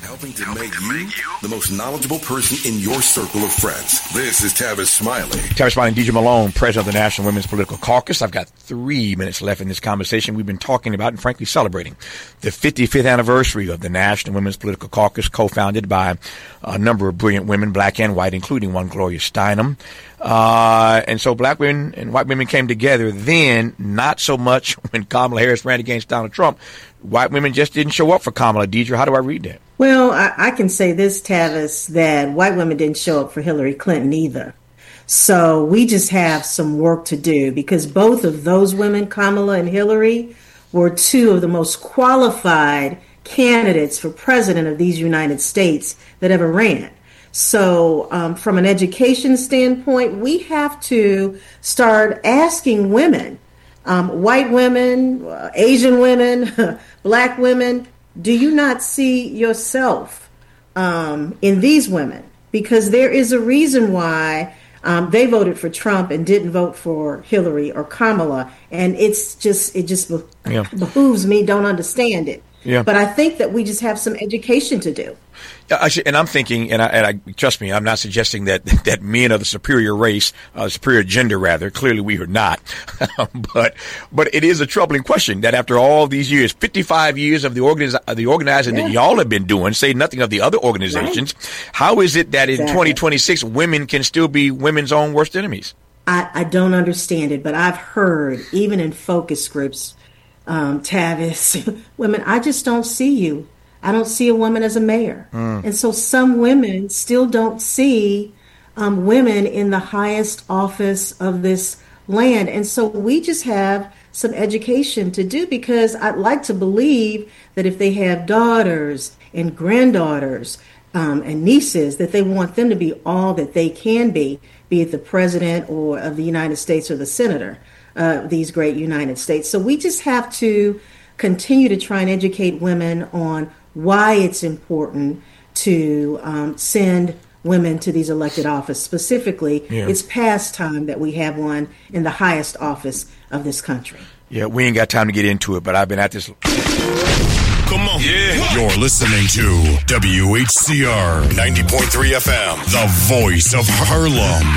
helping to make you the most knowledgeable person in your circle of friends. This is Tavis Smiley. Tavis Smiley and Deidre Malone, president of the National Women's Political Caucus. I've got 3 minutes left in this conversation. We've been talking about and frankly celebrating the 55th anniversary of the National Women's Political Caucus, co-founded by a number of brilliant women, black and white, including one Gloria Steinem. And so black women and white women came together then, not so much when Kamala Harris ran against Donald Trump. White women just didn't show up for Kamala. Deidre, how do I read that? Well, I can say this, Tavis, that white women didn't show up for Hillary Clinton either. So we just have some work to do because both of those women, Kamala and Hillary, were two of the most qualified candidates for president of these United States that ever ran. So from an education standpoint, we have to start asking women, white women, Asian women, black women, do you not see yourself in these women? Because there is a reason why they voted for Trump and didn't vote for Hillary or Kamala. And it just behooves me, don't understand it. Yeah. But I think that we just have some education to do. And I'm thinking, and I trust me, I'm not suggesting that men are the superior race, superior gender rather. Clearly we are not. but it is a troubling question that after all these years, 55 years of the organizing that y'all have been doing, say nothing of the other organizations, how is it that in 2026 women can still be women's own worst enemies? I don't understand it, but I've heard even in focus groups, Tavis, women, I just don't see you. I don't see a woman as a mayor. And so some women still don't see women in the highest office of this land. And so we just have some education to do because I'd like to believe that if they have daughters and granddaughters and nieces, that they want them to be all that they can be it the president or of the United States or the senator. These great United States. So we just have to continue to try and educate women on why it's important to send women to these elected office. Specifically, it's past time that we have one in the highest office of this country. Yeah, we ain't got time to get into it, but I've been at this. Come on. Yeah. You're listening to WHCR 90.3 FM, the voice of Harlem.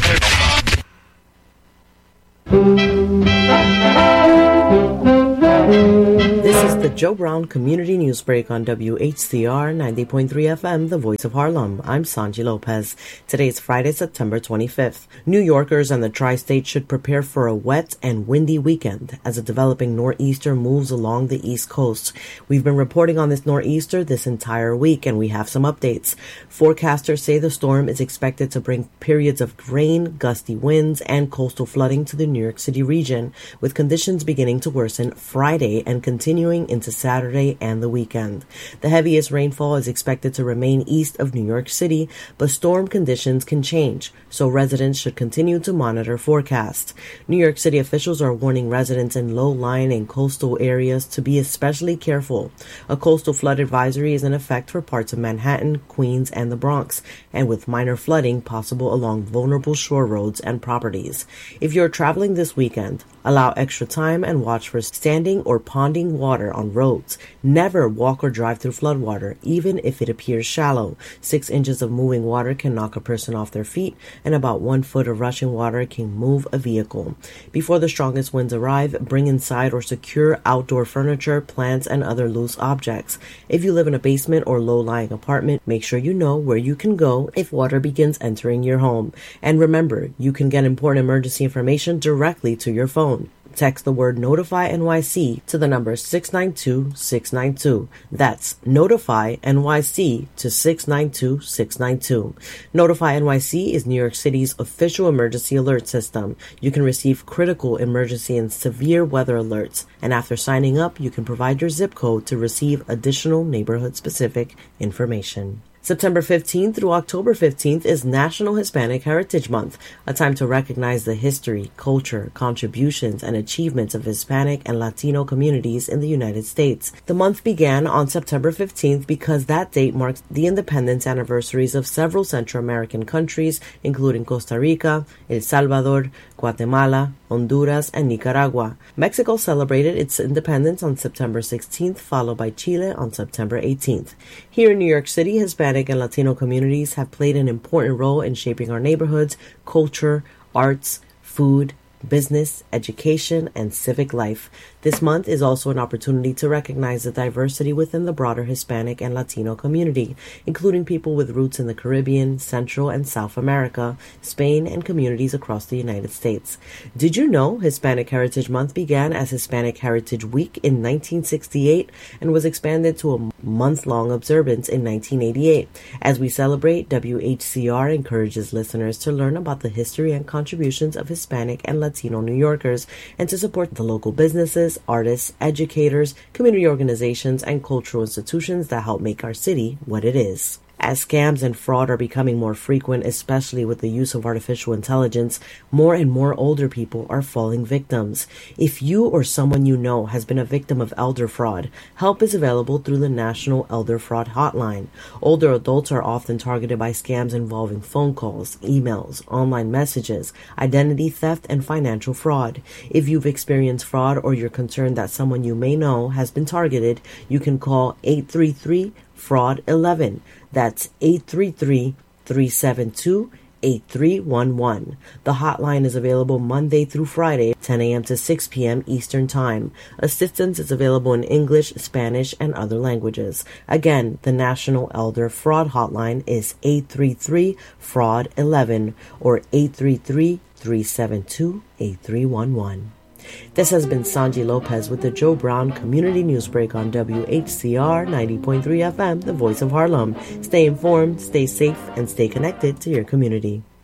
This is the Joe Brown Community News Break on WHCR 90.3 FM, the voice of Harlem. I'm Sanji Lopez. Today is Friday, September 25th. New Yorkers and the tri-state should prepare for a wet and windy weekend as a developing nor'easter moves along the East Coast. We've been reporting on this nor'easter this entire week, and we have some updates. Forecasters say the storm is expected to bring periods of rain, gusty winds, and coastal flooding to the New York City region, with conditions beginning to worsen Friday and continuing into Saturday and the weekend. The heaviest rainfall is expected to remain east of New York City, but storm conditions can change, so residents should continue to monitor forecasts. New York City officials are warning residents in low-lying and coastal areas to be especially careful. A coastal flood advisory is in effect for parts of Manhattan, Queens, and the Bronx, and with minor flooding possible along vulnerable shore roads and properties. If you're traveling this weekend, allow extra time and watch for standing or ponding water on roads. Never walk or drive through floodwater, even if it appears shallow. 6 inches of moving water can knock a person off their feet, and about 1 foot of rushing water can move a vehicle. Before the strongest winds arrive, bring inside or secure outdoor furniture, plants, and other loose objects. If you live in a basement or low-lying apartment, make sure you know where you can go if water begins entering your home. And remember, you can get important emergency information directly to your phone. Text the word Notify NYC to the number 692-692. That's Notify NYC to 692-692. Notify NYC is New York City's official emergency alert system. You can receive critical emergency and severe weather alerts. And after signing up, you can provide your zip code to receive additional neighborhood-specific information. September 15th through October 15th is National Hispanic Heritage Month, a time to recognize the history, culture, contributions, and achievements of Hispanic and Latino communities in the United States. The month began on September 15th because that date marks the independence anniversaries of several Central American countries, including Costa Rica, El Salvador, Guatemala, Honduras, and Nicaragua. Mexico celebrated its independence on September 16th, followed by Chile on September 18th. Here in New York City, Hispanic and Latino communities have played an important role in shaping our neighborhoods, culture, arts, food, business, education, and civic life. This month is also an opportunity to recognize the diversity within the broader Hispanic and Latino community, including people with roots in the Caribbean, Central and South America, Spain, and communities across the United States. Did you know Hispanic Heritage Month began as Hispanic Heritage Week in 1968 and was expanded to a month-long observance in 1988? As we celebrate, WHCR encourages listeners to learn about the history and contributions of Hispanic and Latino New Yorkers and to support the local businesses, artists, educators, community organizations, and cultural institutions that help make our city what it is. As scams and fraud are becoming more frequent, especially with the use of artificial intelligence, more and more older people are falling victims. If you or someone you know has been a victim of elder fraud, help is available through the National Elder Fraud Hotline. Older adults are often targeted by scams involving phone calls, emails, online messages, identity theft, and financial fraud. If you've experienced fraud or you're concerned that someone you may know has been targeted, you can call 833-FRAUD-11. That's 833-372-8311. The hotline is available Monday through Friday, 10 a.m. to 6 p.m. Eastern Time. Assistance is available in English, Spanish, and other languages. Again, the National Elder Fraud Hotline is 833-FRAUD-11 or 833-372-8311. This has been Sanji Lopez with the Joe Brown Community Newsbreak on WHCR 90.3 FM, the voice of Harlem. Stay informed, stay safe, and stay connected to your community.